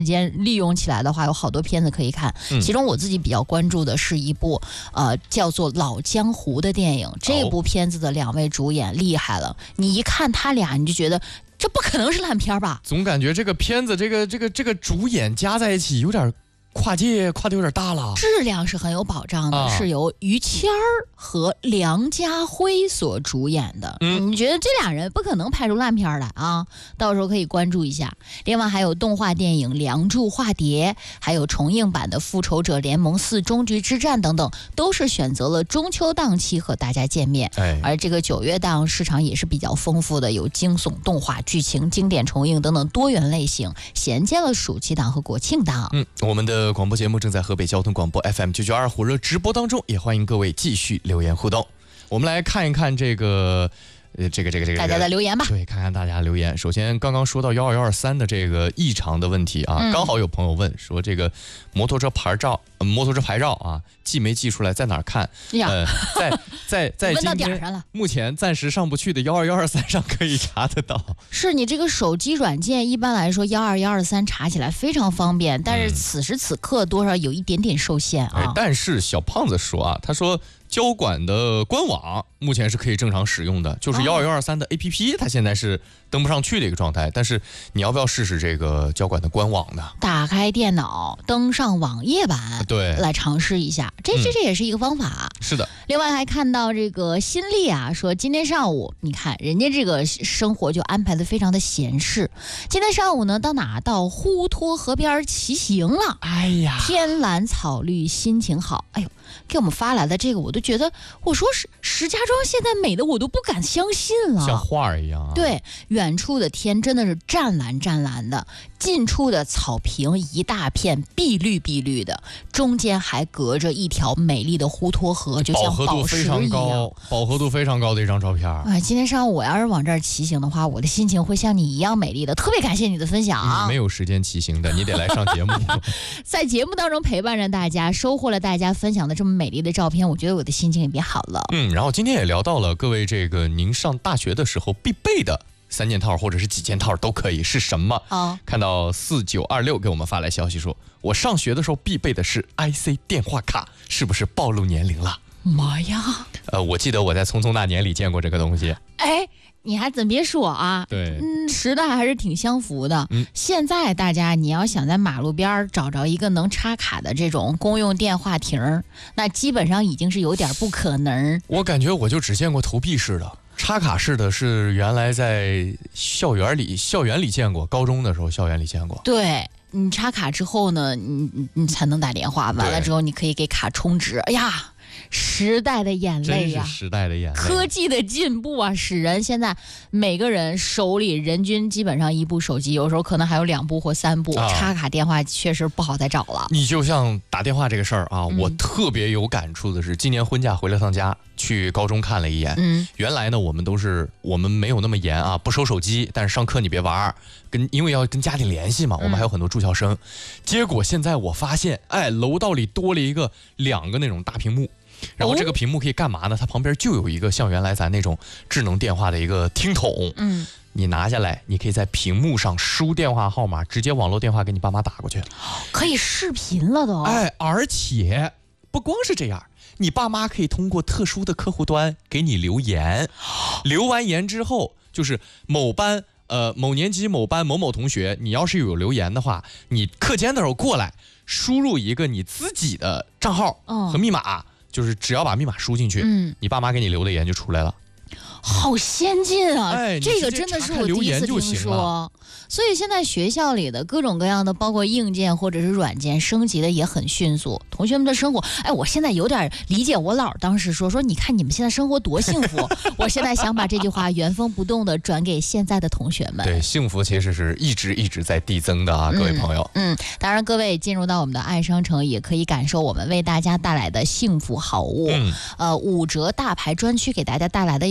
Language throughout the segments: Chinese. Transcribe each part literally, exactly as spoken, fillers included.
间利用起来的话，有好多片子可以看。 嗯、 其中我自己比较关注的是一部呃叫做《老江湖》的电影。这部片子的两位主演厉害了，你一看他俩，你就觉得这不可能是烂片吧？ 总感觉这个片子这个这个这个主演加在一起有点跨界跨的有点大了， 质量是很有保障的， 啊、 是由于谦儿和梁家辉所主演的。 嗯， 你觉得这俩人不可能拍出烂片来啊？到时候可以关注一下。另外还有动画电影《梁祝化蝶》，还有重映版的《复仇者联盟四：终局之战》等等，都是选择了中秋档期和大家见面。 哎， 而这个九月档市场也是比较丰富的，有惊悚、动画、剧情、经典重映等等多元类型，衔接了暑期档和国庆档。 嗯，我们的广播节目正在河北交通广播 F M 九九二火热直播当中，也欢迎各位继续留言互动。我们来看一看这个呃，这个这个这个大家的留言吧。 对，看看大家留言。首先，刚刚说到幺二幺二三的这个异常的问题啊， 嗯、 刚好有朋友问说，这个摩托车牌照，呃、摩托车牌照啊，寄没寄出来，在哪儿看？ 呀， 呃，在在在问到点上了。 目前暂时上不去的幺二幺二三上可以查得到。 是你这个手机软件，一般来说幺二幺二三查起来非常方便，但是此时此刻多少有一点点受限啊。 嗯、但是小胖子说啊，他说。交管的官网目前是可以正常使用的，就是幺二幺二三的 A P P， 它现在是登不上去的一个状态。但是你要不要试试这个交管的官网呢？ 打开电脑，登上网页版， 对， 来尝试一下，这这这也是一个方法。 嗯、是的。 另外还看到这个新力啊，说今天上午，你看人家这个生活就安排的非常的闲适。今天上午呢，到哪？到滹沱河边骑行了。 哎呀， 天蓝草绿，心情好。哎呦。给我们发来的这个，我都觉得，我说是石家庄现在美的，我都不敢相信了， 像画儿一样啊。 对，远处的天真的是湛蓝湛蓝的，近处的草坪一大片碧绿碧绿的，中间还隔着一条美丽的滹沱河，就像宝石一样， 饱和度非常高的一张照片。 哎，今天上午我要是往这儿骑行的话，我的心情会像你一样美丽的。特别感谢你的分享啊！ 嗯、没有时间骑行的，你得来上节目。 在节目当中陪伴着大家，收获了大家分享的这么美丽的照片，我觉得我的心情也变好了。 嗯，然后今天也聊到了各位这个您上大学的时候必备的三件套或者是几件套都可以是什么？ 哦， 看到四九二六给我们发来消息说，我上学的时候必备的是 I C 电话卡，是不是暴露年龄了？ 妈呀！ 呃，我记得我在《匆匆那年》里见过这个东西。 哎，你还真别说啊， 对， 嗯，时代还是挺相符的。 嗯， 现在大家你要想在马路边找着一个能插卡的这种公用电话亭，那基本上已经是有点不可能。 我感觉我就只见过投币式的。插卡式的是原来在校园里校园里见过，高中的时候校园里见过。 对，你插卡之后呢，你你你才能打电话，完了之后你可以给卡充值。哎呀，时代的眼泪呀、啊， 时代的眼泪， 科技的进步啊，使人现在每个人手里人均基本上一部手机，有时候可能还有两部或三部，啊、插卡电话确实不好再找了。 你就像打电话这个事儿啊、嗯，我特别有感触的是，今年婚假回了趟家，去高中看了一眼。 嗯， 原来呢，我们都是我们没有那么严啊，不收手机，但是上课你别玩，跟因为要跟家里联系嘛，我们还有很多住校生。嗯、结果现在我发现，哎，楼道里多了一个两个那种大屏幕。然后这个屏幕可以干嘛呢？它旁边就有一个像原来咱那种智能电话的一个听筒， 嗯， 你拿下来，你可以在屏幕上输电话号码，直接网络电话给你爸妈打过去， 可以视频了都。 哎，而且不光是这样，你爸妈可以通过特殊的客户端给你留言，留完言之后，就是某班呃某年级某班某某同学，你要是有留言的话，你课间的时候过来，输入一个你自己的账号和密码。哦，就是只要把密码输进去， 嗯， 你爸妈给你留的言就出来了， 好先进啊！ 哎， 这个真的是我第一次听说。所以现在学校里的各种各样的，包括硬件或者是软件，升级的也很迅速。同学们的生活，哎，我现在有点理解我姥当时说说，你看你们现在生活多幸福。我现在想把这句话原封不动的转给现在的同学们。 对，幸福其实是一直一直在递增的啊，各位朋友。 嗯，嗯当然各位进入到我们的爱商城，也可以感受我们为大家带来的幸福好物。 嗯， 呃，五折大牌专区给大家带来的有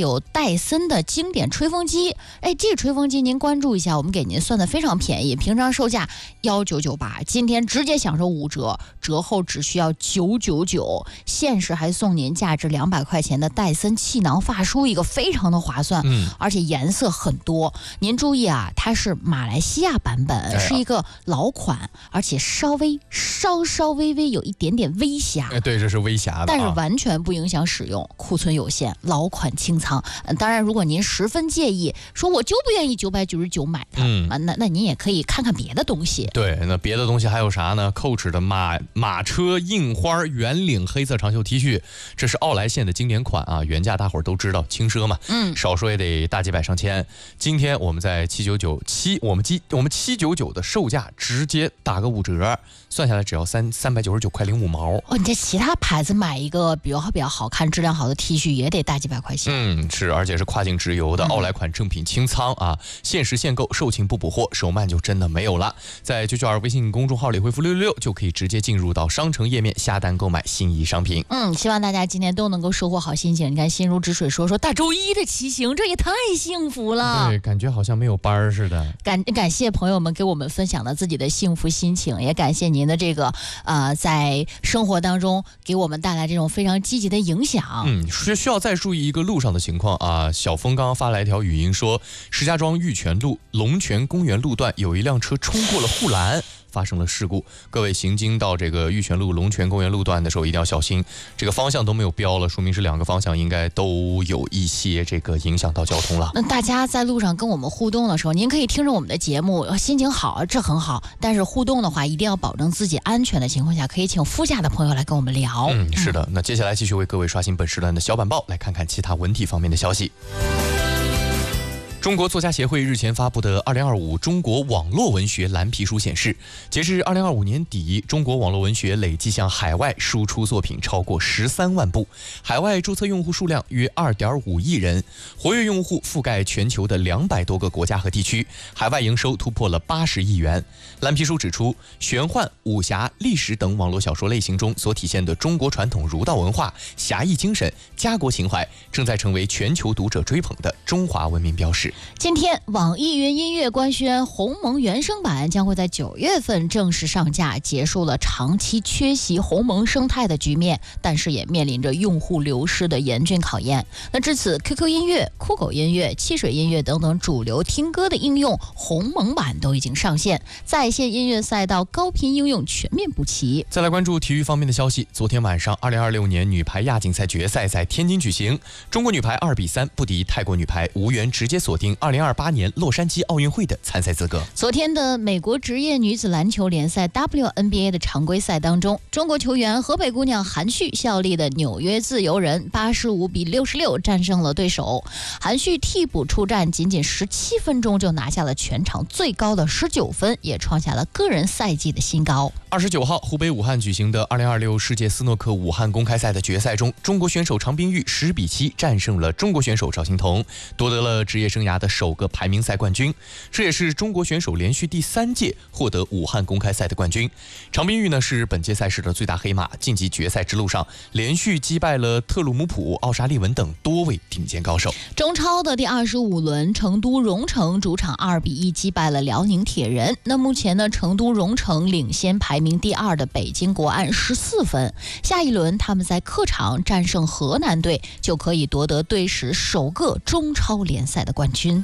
有戴森的经典吹风机。哎，这个吹风机您关注一下，我们给您算的非常便宜，平常售价一九九八，今天直接享受五折，折后只需要九九九，限时还送您价值两百块钱的戴森气囊发梳，一个非常的划算， 嗯， 而且颜色很多。您注意啊，它是马来西亚版本， 哎、 是一个老款，而且稍微稍稍微微有一点点微瑕。 哎，对，这是微瑕的、啊， 但是完全不影响使用，库存有限，老款清仓。嗯，当然，如果您十分介意，说我就不愿意九百九十九买它，嗯、啊，那那您也可以看看别的东西。 对，那别的东西还有啥呢？Coach 的马马车印花圆领黑色长袖 T 恤，这是奥莱线的经典款啊，原价大伙儿都知道，轻奢嘛，嗯，少说也得大几百上千。今天我们在七九九七，我们七我们七九九的售价直接打个五折，算下来只要三三百九十九块零五毛。 哦，你在其他牌子买一个比较比较好看、质量好的 T 恤也得大几百块钱。 嗯，是，而且是跨境直邮的奥莱款正品清仓啊，限时限购，售罄不补货，手慢就真的没有了。在九九二微信公众号里回复六六六，就可以直接进入到商城页面下单购买心仪商品。 嗯，希望大家今天都能够收获好心情。你看心如止水说说大周一的骑行，这也太幸福了。 对，感觉好像没有班儿似的。 感感谢朋友们给我们分享了自己的幸福心情，也感谢您的这个呃，在生活当中给我们带来这种非常积极的影响。 嗯，需需要再注意一个路上的情况啊。小峰刚刚发来一条语音说，石家庄玉泉路龙泉公园路段有一辆车冲过了护栏，发生了事故。各位行经到这个玉泉路龙泉公园路段的时候一定要小心，这个方向都没有标了，说明是两个方向应该都有一些这个影响到交通了。 那大家在路上跟我们互动的时候，您可以听着我们的节目，心情好，这很好，但是互动的话一定要保证自己安全的情况下，可以请副驾的朋友来跟我们聊。 嗯，是的。那接下来继续为各位刷新本时段的小板报，来看看其他文体方面的消息。中国作家协会日前发布的二零二五中国网络文学蓝皮书显示，截至二零二五年底，中国网络文学累计向海外输出作品超过十三万部，海外注册用户数量约二点五亿人，活跃用户覆盖全球的两百多个国家和地区，海外营收突破了八十亿元。蓝皮书指出，玄幻、武侠、历史等网络小说类型中所体现的中国传统儒道文化、侠义精神、家国情怀，正在成为全球读者追捧的中华文明标识。 今天，网易云音乐官宣鸿蒙原声版将会在九月份正式上架，结束了长期缺席鸿蒙生态的局面，但是也面临着用户流失的严峻考验。那至此 ，Q Q 音乐、酷狗音乐、汽水音乐等等主流听歌的应用鸿蒙版都已经上线，在线音乐赛道高频应用全面布齐。 再来关注体育方面的消息，昨天晚上，二零二六年女排亚锦赛决赛在天津举行，中国女排二比三不敌泰国女排，无缘直接锁定二零二八年洛杉矶奥运会的参赛资格。 昨天的美国职业女子篮球联赛 W N B A 的常规赛当中，中国球员河北姑娘韩旭效力的纽约自由人八十五比六十六战胜了对手。韩旭替补出战仅仅十七分钟就拿下了全场最高的十九分，也创下了个人赛季的新高。 二十九号，湖北武汉举行的二零二六世界斯诺克武汉公开赛的决赛中，中国选手常冰玉十比七战胜了中国选手赵欣彤，夺得了职业生涯的首个排名赛冠军。这也是中国选手连续第三届获得武汉公开赛的冠军。常冰玉呢是本届赛事的最大黑马，晋级决赛之路上连续击败了特鲁姆普、奥沙利文等多位顶尖高手。 中超的第二十五轮，成都蓉城主场二比一击败了辽宁铁人。那目前呢，成都蓉城领先排名第二的北京国安十四分。下一轮他们在客场战胜河南队，就可以夺得队史首个中超联赛的冠军。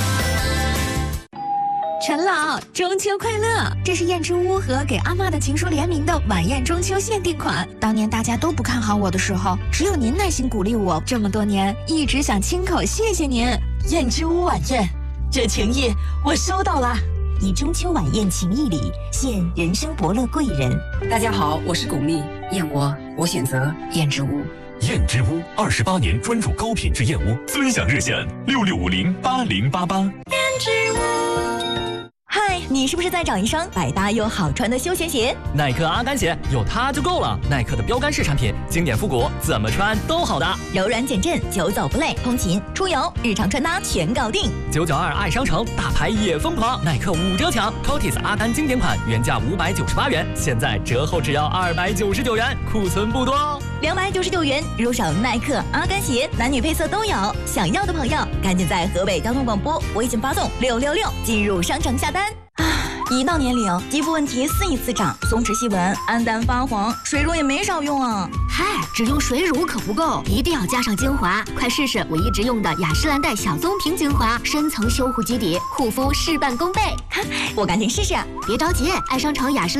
陈老，中秋快乐！这是燕之屋和给阿嬷的情书联名的晚宴中秋限定款。当年大家都不看好我的时候，只有您耐心鼓励我，这么多年一直想亲口谢谢您。 燕之屋晚宴，这情谊我收到了。 以中秋晚宴情谊礼，献人生伯乐贵人。 大家好，我是巩俐，燕窝我选择燕之屋。 燕之屋二十八年专注高品质燕窝，尊享热线六六五零八零八八。燕之屋。嗨，你是不是在找一双百搭又好穿的休闲鞋？ 耐克阿甘鞋有它就够了。耐克的标杆式产品，经典复古，怎么穿都好搭， 柔软减震，久走不累，通勤、出游、日常穿搭全搞定。 九九二爱商城，大牌也疯狂，耐克五折抢 ，Cotis 阿甘经典款原价五百九十八元，现在折后只要二百九十九元，库存不多哦。 两百九十九元入手耐克、阿甘鞋，男女配色都有。想要的朋友赶紧在河北交通广播微信发送六六六进入商城下单。一到年龄，肌肤问题肆意滋长，松弛细纹、暗淡发黄，水乳也没少用啊。 嗨，只用水乳可不够，一定要加上精华。快试试我一直用的雅诗兰黛小棕瓶精华，深层修护基底，护肤事半功倍。 我赶紧试试。 别着急，爱商城雅诗